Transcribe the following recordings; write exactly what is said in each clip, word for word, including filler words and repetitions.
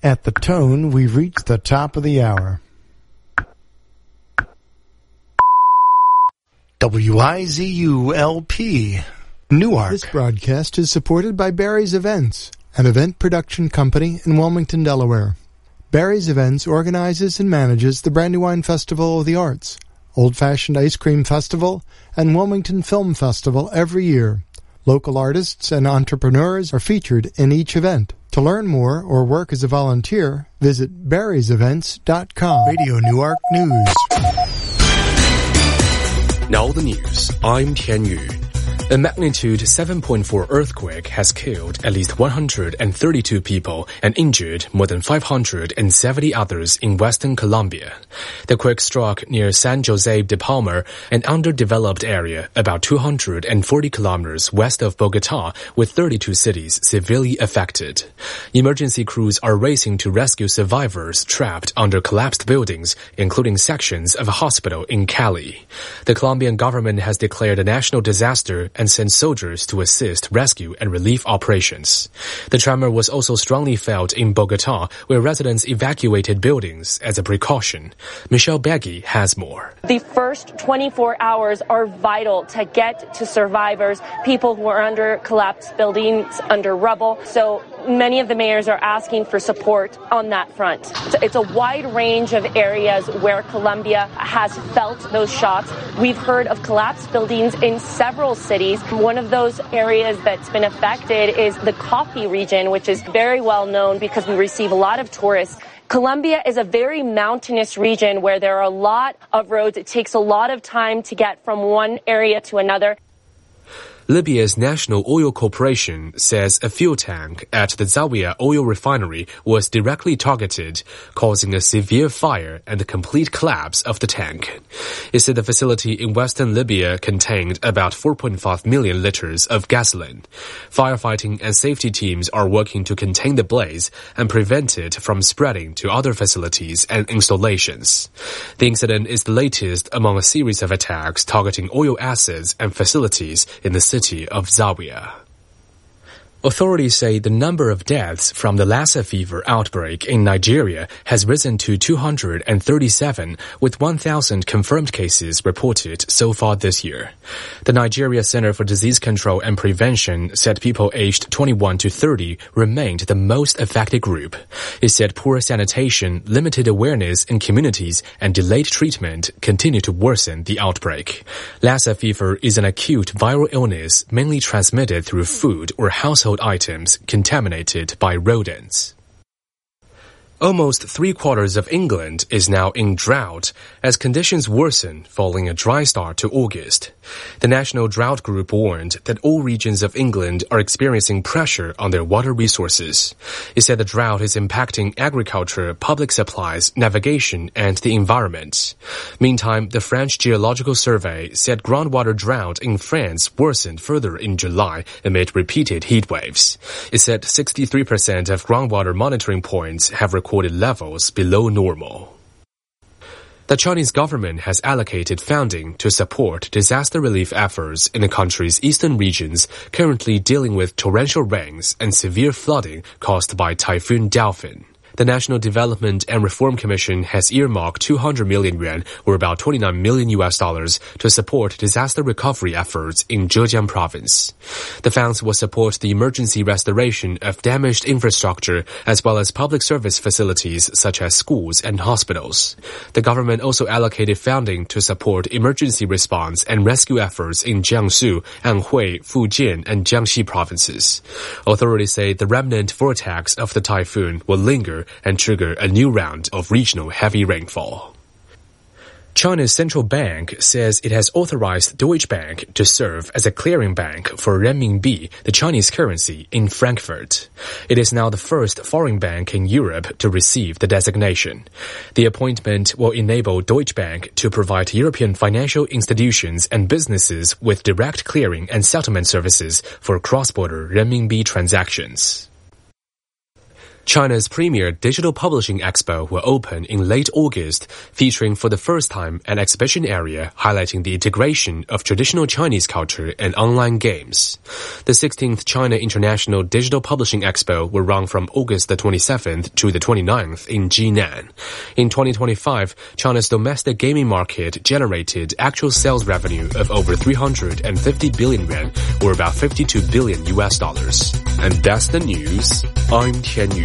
At the tone, we've reached the top of the hour. W I Z U L P, Newark. This broadcast is supported by Barry's Events, an event production company in Wilmington, Delaware. Barry's Events organizes and manages the Brandywine Festival of the Arts, Old Fashioned Ice Cream Festival, and Wilmington Film Festival every year. Local artists and entrepreneurs are featured in each event. To learn more or work as a volunteer, visit barrys events dot com. Radio Newark News. Now the news. I'm Tian Yu. A magnitude seven point four earthquake has killed at least one hundred thirty-two people and injured more than five hundred seventy others in western Colombia. The quake struck near San Jose de Palmar, an underdeveloped area about two hundred forty kilometers west of Bogota, with thirty-two cities severely affected. Emergency crews are racing to rescue survivors trapped under collapsed buildings, including sections of a hospital in Cali. The Colombian government has declared a national disaster and sent soldiers to assist rescue and relief operations. The tremor was also strongly felt in Bogota, where residents evacuated buildings as a precaution. Michelle Beggy has more. The first twenty-four hours are vital to get to survivors, people who are under collapsed buildings, under rubble. So many of the mayors are asking for support on that front. So it's a wide range of areas where Colombia has felt those shocks. We've heard of collapsed buildings in several cities. One of those areas that's been affected is the Coffee region, which is very well known because we receive a lot of tourists. Colombia is a very mountainous region where there are a lot of roads. It takes a lot of time to get from one area to another. Libya's National Oil Corporation says a fuel tank at the Zawiya oil refinery was directly targeted, causing a severe fire and the complete collapse of the tank. It said the facility in western Libya contained about four point five million liters of gasoline. Firefighting and safety teams are working to contain the blaze and prevent it from spreading to other facilities and installations. The incident is the latest among a series of attacks targeting oil assets and facilities in the city of Zawiya. Authorities say the number of deaths from the Lassa fever outbreak in Nigeria has risen to two hundred thirty-seven, with one thousand confirmed cases reported so far this year. The Nigeria Center for Disease Control and Prevention said people aged twenty-one to thirty remained the most affected group. It said poor sanitation, limited awareness in communities, and delayed treatment continue to worsen the outbreak. Lassa fever is an acute viral illness mainly transmitted through food or household items contaminated by rodents. Almost three-quarters of England is now in drought as conditions worsen following a dry start to August. The National Drought Group warned that all regions of England are experiencing pressure on their water resources. It said the drought is impacting agriculture, public supplies, navigation, and the environment. Meantime, the French Geological Survey said groundwater drought in France worsened further in July amid repeated heat waves. It said sixty-three percent of groundwater monitoring points have recorded levels below normal. The Chinese government has allocated funding to support disaster relief efforts in the country's eastern regions currently dealing with torrential rains and severe flooding caused by Typhoon Delphin. The National Development and Reform Commission has earmarked two hundred million yuan, or about twenty-nine million U S dollars, to support disaster recovery efforts in Zhejiang province. The funds will support the emergency restoration of damaged infrastructure as well as public service facilities such as schools and hospitals. The government also allocated funding to support emergency response and rescue efforts in Jiangsu, Anhui, Fujian, and Jiangxi provinces. Authorities say the remnant vortex of the typhoon will linger and trigger a new round of regional heavy rainfall. China's central bank says it has authorized Deutsche Bank to serve as a clearing bank for renminbi, the Chinese currency, in Frankfurt. It is now the first foreign bank in Europe to receive the designation. The appointment will enable Deutsche Bank to provide European financial institutions and businesses with direct clearing and settlement services for cross-border renminbi transactions. China's premier digital publishing expo will open in late August, featuring for the first time an exhibition area highlighting the integration of traditional Chinese culture and online games. The sixteenth China International Digital Publishing Expo will run from August the twenty-seventh to the twenty-ninth in Jinan. In twenty twenty-five, China's domestic gaming market generated actual sales revenue of over three hundred fifty billion yuan, or about fifty-two billion U S dollars. And that's the news. I'm Tian Yu.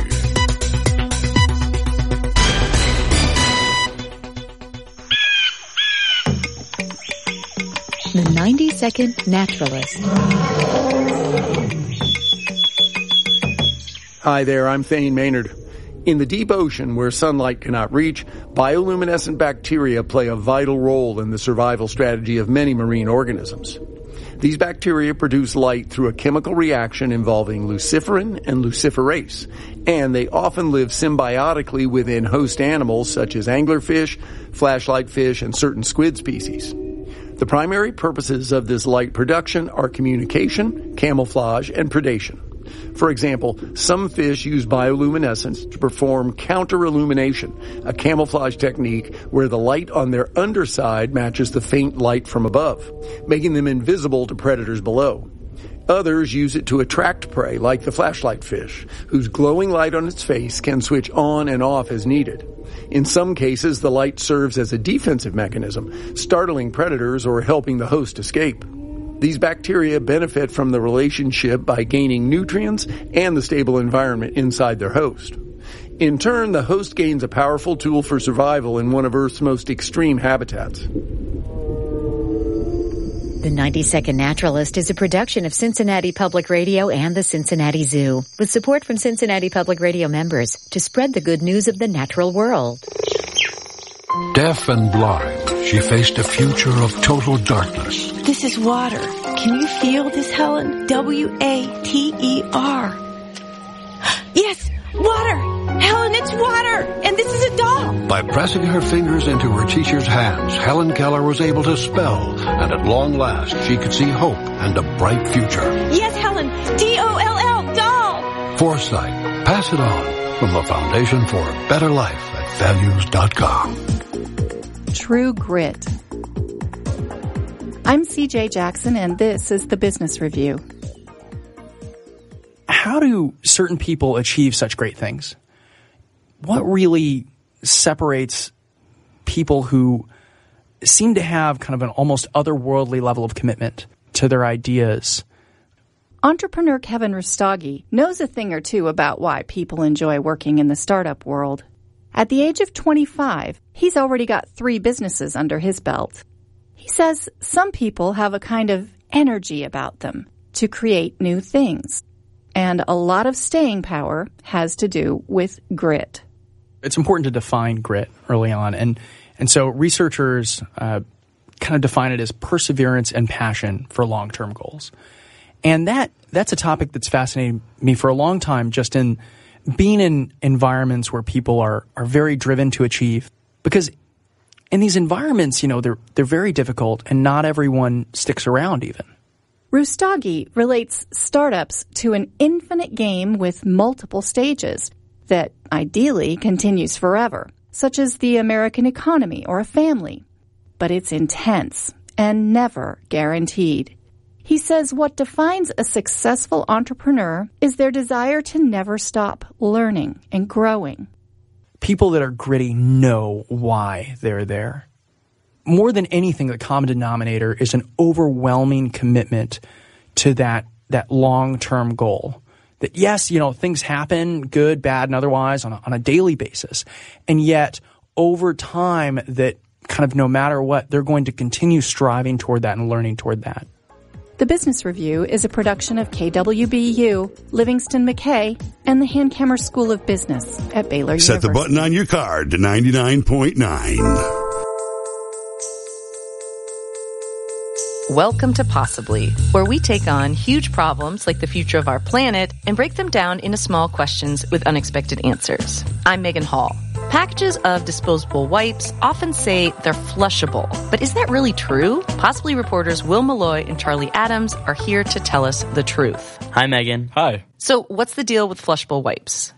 The ninety second Naturalist. Hi there, I'm Thane Maynard. In the deep ocean where sunlight cannot reach, bioluminescent bacteria play a vital role in the survival strategy of many marine organisms. These bacteria produce light through a chemical reaction involving luciferin and luciferase, and they often live symbiotically within host animals such as anglerfish, flashlight fish, and certain squid species. The primary purposes of this light production are communication, camouflage, and predation. For example, some fish use bioluminescence to perform counter-illumination, a camouflage technique where the light on their underside matches the faint light from above, making them invisible to predators below. Others use it to attract prey, like the flashlight fish, whose glowing light on its face can switch on and off as needed. In some cases, the light serves as a defensive mechanism, startling predators or helping the host escape. These bacteria benefit from the relationship by gaining nutrients and the stable environment inside their host. In turn, the host gains a powerful tool for survival in one of Earth's most extreme habitats. The ninety second Naturalist is a production of Cincinnati Public Radio and the Cincinnati Zoo, with support from Cincinnati Public Radio members to spread the good news of the natural world. Deaf and blind, she faced a future of total darkness. This is water. Can you feel this, Helen? W A T E R. Yes, water! Helen, it's water! And this is a doll! By pressing her fingers into her teacher's hands, Helen Keller was able to spell, and at long last she could see hope and a bright future. Yes, Helen! D O L L, doll! Foresight. Pass it on from the Foundation for a Better Life at values dot com. True Grit. I'm C J Jackson, and this is the Business Review. How do certain people achieve such great things? What really separates people who seem to have kind of an almost otherworldly level of commitment to their ideas? Entrepreneur Kevin Rustagi knows a thing or two about why people enjoy working in the startup world. At the age of twenty-five, he's already got three businesses under his belt. He says some people have a kind of energy about them to create new things. And a lot of staying power has to do with grit. It's important to define grit early on. And, and so researchers uh, kind of define it as perseverance and passion for long-term goals. And that that's a topic that's fascinated me for a long time, just in being in environments where people are, are very driven to achieve. Because in these environments, you know, they're they're very difficult, and not everyone sticks around even. Rustagi relates startups to an infinite game with multiple stages that ideally continues forever, such as the American economy or a family. But it's intense and never guaranteed. He says what defines a successful entrepreneur is their desire to never stop learning and growing. People that are gritty know why they're there. More than anything, the common denominator is an overwhelming commitment to that that long-term goal. That, yes, you know, things happen, good, bad, and otherwise, on a, on a daily basis. And yet, over time, that kind of no matter what, they're going to continue striving toward that and learning toward that. The Business Review is a production of K W B U, Livingston McKay, and the Hankamer School of Business at Baylor University. Set the button on your card to ninety-nine point nine. Welcome to Possibly, where we take on huge problems like the future of our planet and break them down into small questions with unexpected answers. I'm Megan Hall. Packages of disposable wipes often say they're flushable, but is that really true? Possibly reporters Will Malloy and Charlie Adams are here to tell us the truth. Hi, Megan. Hi. So what's the deal with flushable wipes?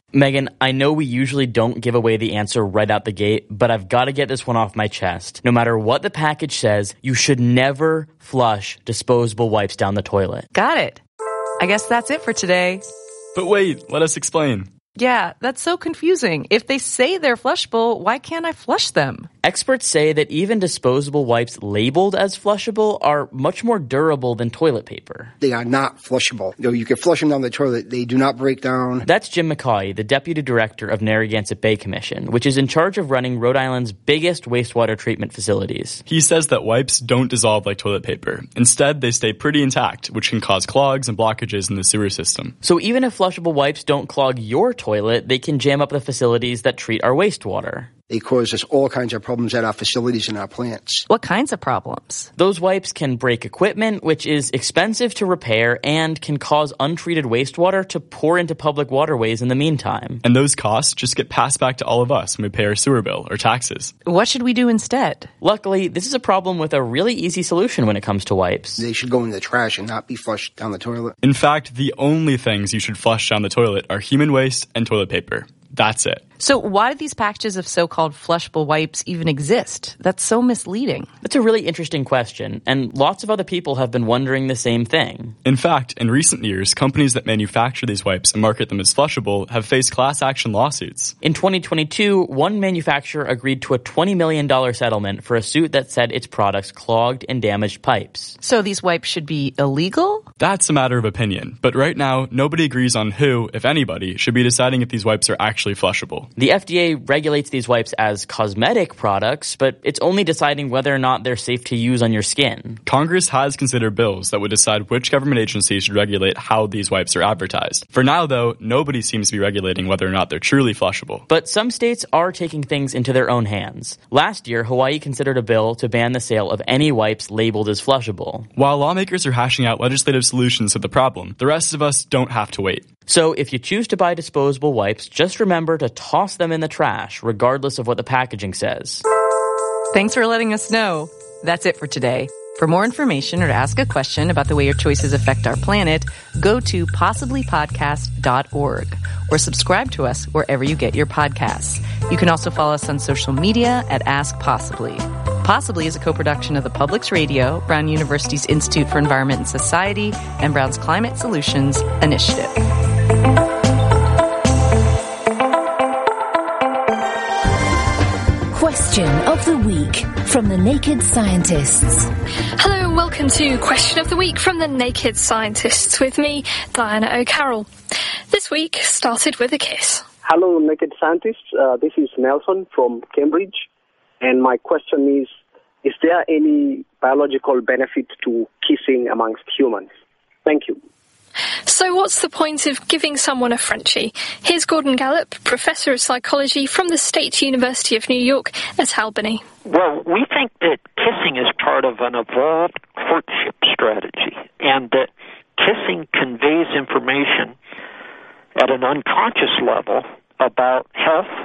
Megan, I know we usually don't give away the answer right out the gate, but I've got to get this one off my chest. No matter what the package says, you should never flush disposable wipes down the toilet. Got it. I guess that's it for today. But wait, let us explain. Yeah, that's so confusing. If they say they're flushable, why can't I flush them? Experts say that even disposable wipes labeled as flushable are much more durable than toilet paper. They are not flushable. You know, you can flush them down the toilet. They do not break down. That's Jim McCauley, the deputy director of Narragansett Bay Commission, which is in charge of running Rhode Island's biggest wastewater treatment facilities. He says that wipes don't dissolve like toilet paper. Instead, they stay pretty intact, which can cause clogs and blockages in the sewer system. So even if flushable wipes don't clog your toilet, they can jam up the facilities that treat our wastewater. They cause us all kinds of problems at our facilities and our plants. What kinds of problems? Those wipes can break equipment, which is expensive to repair, and can cause untreated wastewater to pour into public waterways in the meantime. And those costs just get passed back to all of us when we pay our sewer bill or taxes. What should we do instead? Luckily, this is a problem with a really easy solution when it comes to wipes. They should go in the trash and not be flushed down the toilet. In fact, the only things you should flush down the toilet are human waste and toilet paper. That's it. So why do these packages of so-called flushable wipes even exist? That's so misleading. That's a really interesting question, and lots of other people have been wondering the same thing. In fact, in recent years, companies that manufacture these wipes and market them as flushable have faced class action lawsuits. In twenty twenty-two, one manufacturer agreed to a twenty million dollars settlement for a suit that said its products clogged and damaged pipes. So these wipes should be illegal? That's a matter of opinion, but right now, nobody agrees on who, if anybody, should be deciding if these wipes are actually flushable. The F D A regulates these wipes as cosmetic products, but it's only deciding whether or not they're safe to use on your skin. Congress has considered bills that would decide which government agency should regulate how these wipes are advertised. For now, though, nobody seems to be regulating whether or not they're truly flushable. But some states are taking things into their own hands. Last year, Hawaii considered a bill to ban the sale of any wipes labeled as flushable. While lawmakers are hashing out legislative solutions to the problem, the rest of us don't have to wait. So if you choose to buy disposable wipes, just remember to toss them in the trash, regardless of what the packaging says. Thanks for letting us know. That's it for today. For more information or to ask a question about the way your choices affect our planet, go to possibly podcast dot org or subscribe to us wherever you get your podcasts. You can also follow us on social media at Ask Possibly. Possibly is a co-production of the Public's Radio, Brown University's Institute for Environment and Society, and Brown's Climate Solutions Initiative. Question of the Week from the Naked Scientists. Hello and welcome to Question of the Week from the Naked Scientists with me, Diana O'Carroll. This week started with a kiss. Hello, Naked Scientists. Uh, this is Nelson from Cambridge. And my question is, is there any biological benefit to kissing amongst humans? Thank you. So what's the point of giving someone a Frenchie? Here's Gordon Gallup, Professor of Psychology from the State University of New York at Albany. Well, we think that kissing is part of an evolved courtship strategy, and that kissing conveys information at an unconscious level about health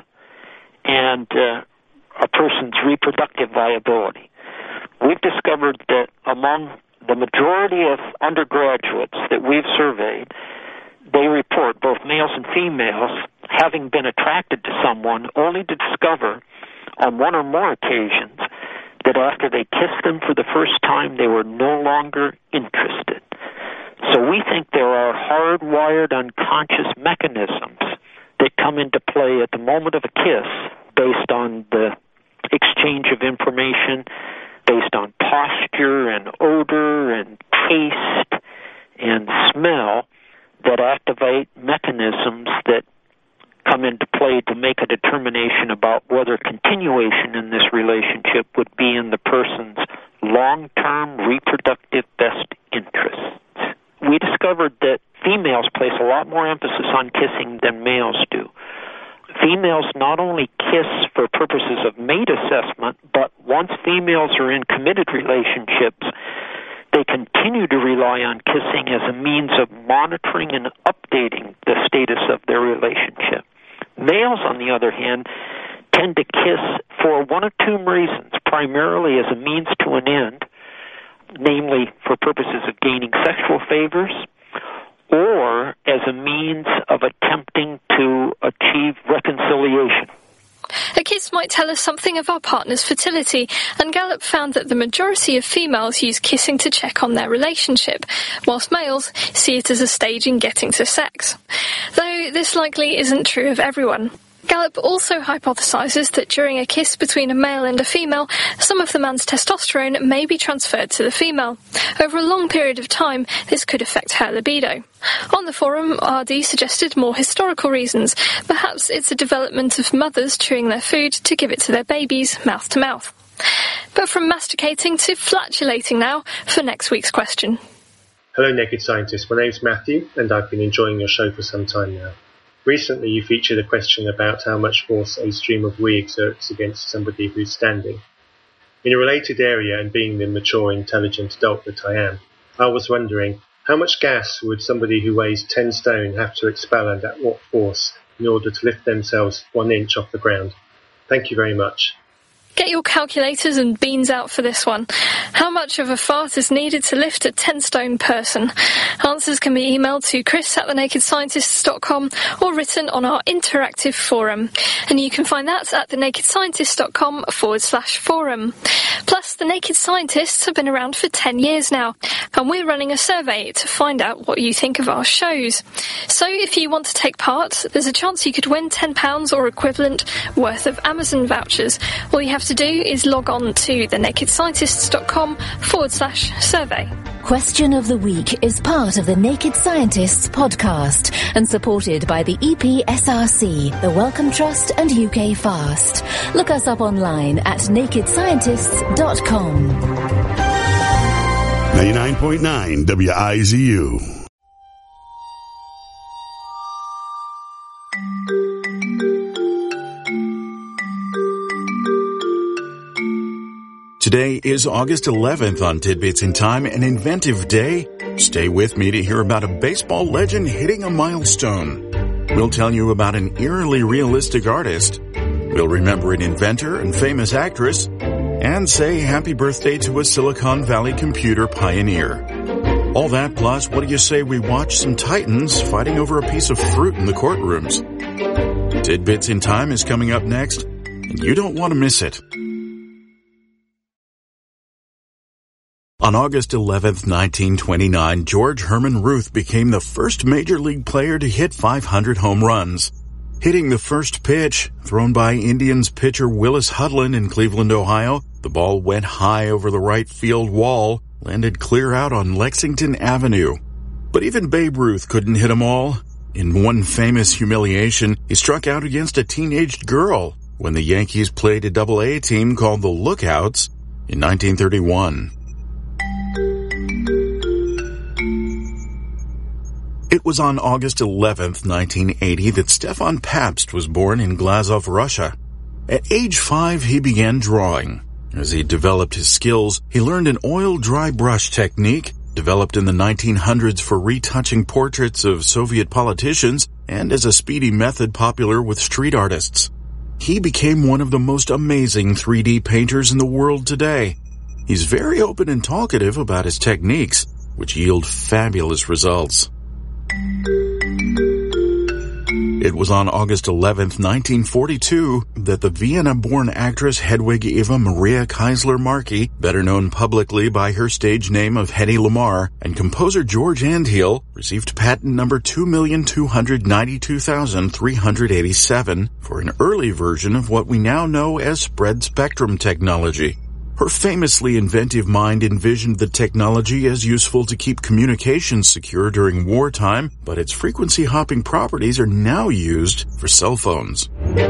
and uh, a person's reproductive viability. We've discovered that among the majority of undergraduates that we've surveyed, they report, both males and females, having been attracted to someone only to discover on one or more occasions that after they kissed them for the first time, they were no longer interested. So we think there are hardwired unconscious mechanisms that come into play at the moment of a kiss based on the exchange of information, based on posture and odor and taste and smell that activate mechanisms that come into play to make a determination about whether continuation in this relationship would be in the person's long-term reproductive best interests. We discovered that females place a lot more emphasis on kissing than males do. Females not only kiss for purposes of mate assessment, but once females are in committed relationships, they continue to rely on kissing as a means of monitoring and updating the status of their relationship. Males, on the other hand, tend to kiss for one of two reasons, primarily as a means to an end, namely for purposes of gaining sexual favors, or as a means of attempting to achieve reconciliation. A kiss might tell us something of our partner's fertility, and Gallup found that the majority of females use kissing to check on their relationship, whilst males see it as a stage in getting to sex. Though this likely isn't true of everyone. Gallup also hypothesizes that during a kiss between a male and a female, some of the man's testosterone may be transferred to the female. Over a long period of time, this could affect her libido. On the forum, R D suggested more historical reasons. Perhaps it's a development of mothers chewing their food to give it to their babies, mouth to mouth. But from masticating to flatulating now for next week's question. Hello, Naked Scientist. My name's Matthew, and I've been enjoying your show for some time now. Recently, you featured a question about how much force a stream of wee exerts against somebody who's standing. In a related area, and being the mature, intelligent adult that I am, I was wondering, how much gas would somebody who weighs ten stone have to expel and at what force in order to lift themselves one inch off the ground? Thank you very much. Get your calculators and beans out for this one. How much of a fart is needed to lift a ten-stone person? Answers can be emailed to chris at the naked scientists dot com or written on our interactive forum. And you can find that at the naked scientists dot com forward slash forum. Plus, The Naked Scientists have been around for ten years now, and we're running a survey to find out what you think of our shows. So if you want to take part, there's a chance you could win ten pounds or equivalent worth of Amazon vouchers. All you have to do is log on to the naked scientists dot com forward slash survey. Question of the Week is part of the Naked Scientists podcast and supported by the E P S R C, the Wellcome Trust and U K Fast. Look us up online at naked scientists dot com. ninety-nine point nine W I Z U. Today is August eleventh on Tidbits in Time, an inventive day. Stay with me to hear about a baseball legend hitting a milestone. We'll tell you about an eerily realistic artist. We'll remember an inventor and famous actress, and say happy birthday to a Silicon Valley computer pioneer. All that plus, what do you say we watch some titans fighting over a piece of fruit in the courtrooms? Tidbits in Time is coming up next, and you don't want to miss it. On August eleventh, nineteen twenty-nine, George Herman Ruth became the first major league player to hit five hundred home runs. Hitting the first pitch, thrown by Indians pitcher Willis Hudlin in Cleveland, Ohio, the ball went high over the right field wall, landed clear out on Lexington Avenue. But even Babe Ruth couldn't hit them all. In one famous humiliation, he struck out against a teenaged girl when the Yankees played a double A team called the Lookouts in nineteen thirty-one. It was on August eleventh, nineteen eighty, that Stefan Pabst was born in Glazov, Russia. At age five, he began drawing. As he developed his skills, he learned an oil dry brush technique, developed in the nineteen hundreds for retouching portraits of Soviet politicians, and as a speedy method popular with street artists. He became one of the most amazing three D painters in the world today. He's very open and talkative about his techniques, which yield fabulous results. It was on August eleventh, nineteen forty-two, that the Vienna-born actress Hedwig Eva Maria Keisler-Markey, better known publicly by her stage name of Hedy Lamarr, and composer George Andhiel received patent number two million two hundred ninety-two thousand three hundred eighty-seven for an early version of what we now know as spread-spectrum technology. Her famously inventive mind envisioned the technology as useful to keep communications secure during wartime, but its frequency-hopping properties are now used for cell phones.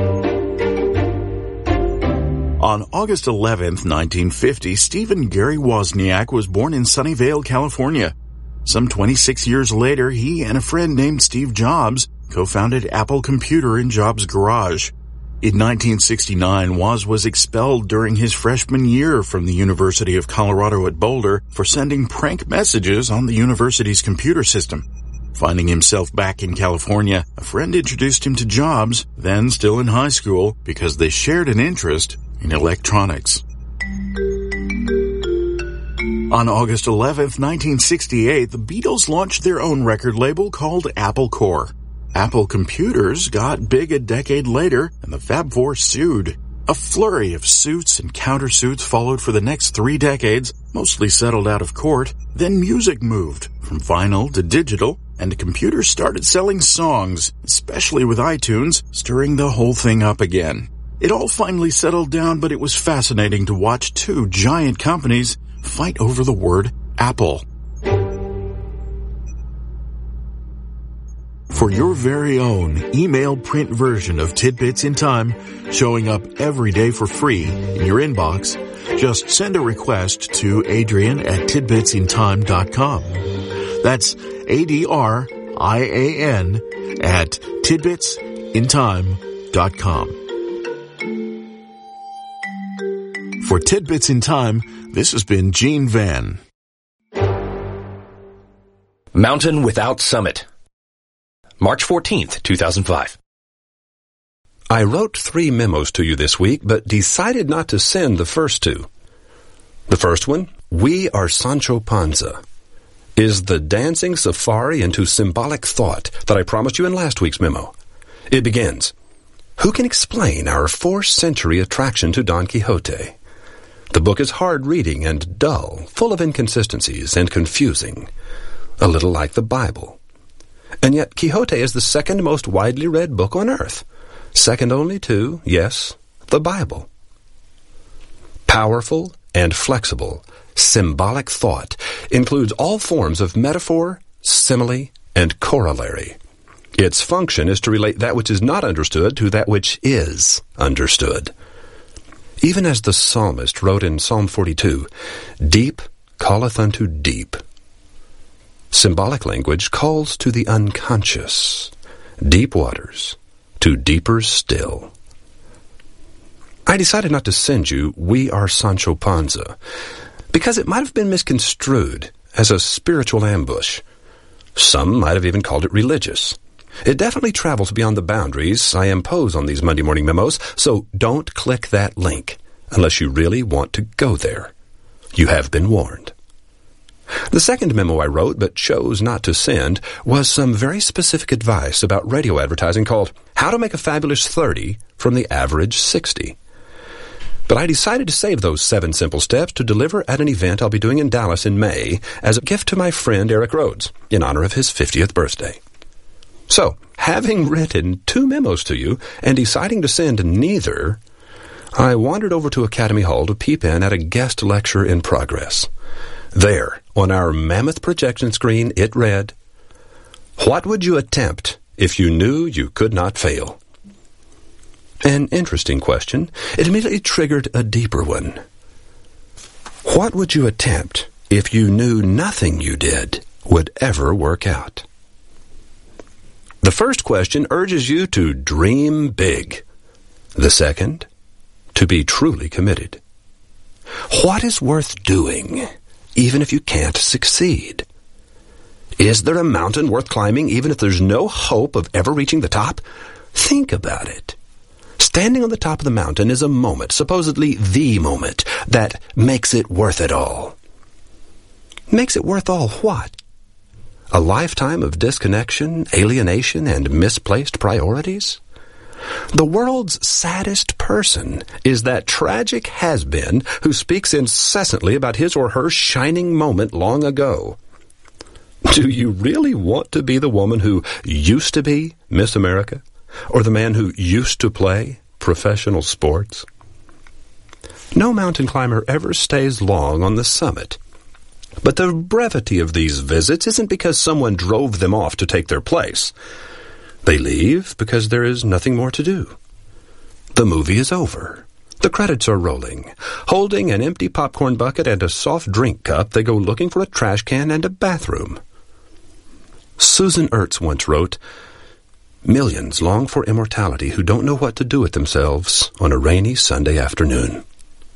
On August eleventh, nineteen fifty, Stephen Gary Wozniak was born in Sunnyvale, California. Some twenty-six years later, he and a friend named Steve Jobs co-founded Apple Computer in Jobs' garage. In nineteen sixty-nine, Woz was expelled during his freshman year from the University of Colorado at Boulder for sending prank messages on the university's computer system. Finding himself back in California, a friend introduced him to Jobs, then still in high school, because they shared an interest in electronics. On August eleventh, nineteen sixty-eight, the Beatles launched their own record label called Apple Corps. Apple Computers got big a decade later, and the Fab Four sued. A flurry of suits and countersuits followed for the next three decades, mostly settled out of court. Then music moved from vinyl to digital, and computers started selling songs, especially with iTunes, stirring the whole thing up again. It all finally settled down, but it was fascinating to watch two giant companies fight over the word Apple. For your very own email print version of Tidbits in Time, showing up every day for free in your inbox, just send a request to Adrian at tidbits in time dot com. That's A D R I A N at tidbits in time dot com. For Tidbits in Time, this has been Gene Van. Mountain Without Summit. March fourteenth, two thousand five. I wrote three memos to you this week, but decided not to send the first two. The first one, We Are Sancho Panza, is the dancing safari into symbolic thought that I promised you in last week's memo. It begins, Who can explain our fourth century attraction to Don Quixote? The book is hard reading and dull, full of inconsistencies and confusing, a little like the Bible. And yet Quixote is the second most widely read book on earth, second only to, yes, the Bible. Powerful and flexible, symbolic thought includes all forms of metaphor, simile, and corollary. Its function is to relate that which is not understood to that which is understood. Even as the psalmist wrote in Psalm forty-two, Deep calleth unto deep. Symbolic language calls to the unconscious, deep waters, to deeper still. I decided not to send you We Are Sancho Panza, because it might have been misconstrued as a spiritual ambush. Some might have even called it religious. It definitely travels beyond the boundaries I impose on these Monday morning memos, so don't click that link unless you really want to go there. You have been warned. The second memo I wrote but chose not to send was some very specific advice about radio advertising called How to Make a Fabulous thirty from the Average sixty. But I decided to save those seven simple steps to deliver at an event I'll be doing in Dallas in May as a gift to my friend Eric Rhodes in honor of his fiftieth birthday. So, having written two memos to you and deciding to send neither, I wandered over to Academy Hall to peep in at a guest lecture in progress. There, on our mammoth projection screen, it read, What would you attempt if you knew you could not fail? An interesting question. It immediately triggered a deeper one. What would you attempt if you knew nothing you did would ever work out? The first question urges you to dream big. The second, to be truly committed. What is worth doing, even if you can't succeed? Is there a mountain worth climbing, even if there's no hope of ever reaching the top? Think about it. Standing on the top of the mountain is a moment, supposedly the moment, that makes it worth it all. Makes it worth all what? A lifetime of disconnection, alienation, and misplaced priorities? The world's saddest person is that tragic has-been who speaks incessantly about his or her shining moment long ago. Do you really want to be the woman who used to be Miss America? Or the man who used to play professional sports? No mountain climber ever stays long on the summit. But the brevity of these visits isn't because someone drove them off to take their place. They leave because there is nothing more to do. The movie is over. The credits are rolling. Holding an empty popcorn bucket and a soft drink cup, they go looking for a trash can and a bathroom. Susan Ertz once wrote, Millions long for immortality who don't know what to do with themselves on a rainy Sunday afternoon.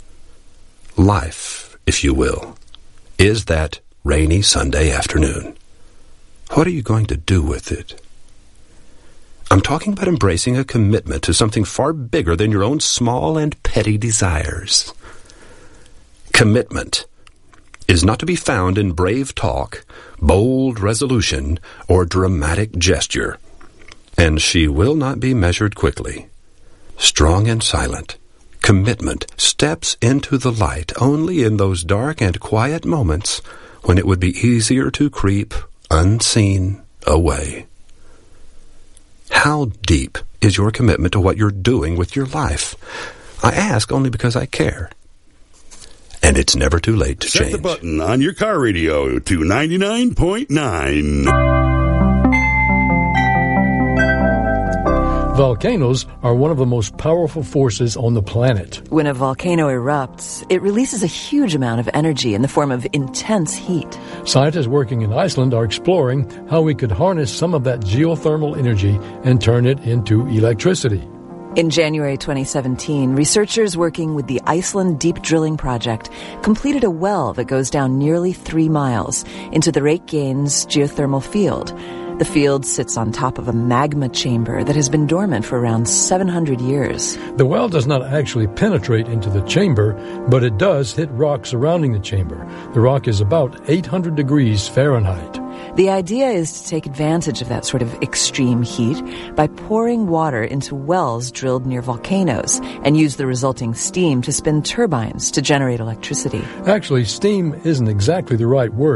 Life, if you will, is that rainy Sunday afternoon. What are you going to do with it? I'm talking about embracing a commitment to something far bigger than your own small and petty desires. Commitment. is not to be found in brave talk, bold resolution, or dramatic gesture. And she will not be measured quickly. Strong and silent, commitment steps into the light only in those dark and quiet moments when it would be easier to creep, unseen, away. How deep is your commitment to what you're doing with your life? I ask only because I care. And it's never too late to Set change. the button on your car radio to ninety-nine point nine. Volcanoes are one of the most powerful forces on the planet. When a volcano erupts, it releases a huge amount of energy in the form of intense heat. Scientists working in Iceland are exploring how we could harness some of that geothermal energy and turn it into electricity. In January twenty seventeen, researchers working with the Iceland Deep Drilling Project completed a well that goes down nearly three miles into the Reykjanes geothermal field. The field sits on top of a magma chamber that has been dormant for around seven hundred years. The well does not actually penetrate into the chamber, but it does hit rock surrounding the chamber. The rock is about eight hundred degrees Fahrenheit. The idea is to take advantage of that sort of extreme heat by pouring water into wells drilled near volcanoes and use the resulting steam to spin turbines to generate electricity. Actually, steam isn't exactly the right word.